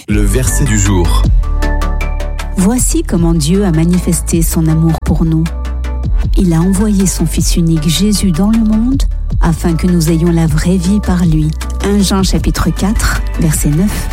Le verset du jour. Voici comment Dieu a manifesté son amour pour nous. Il a envoyé son Fils unique Jésus dans le monde afin que nous ayons la vraie vie par lui. 1 Jean chapitre 4, verset 9.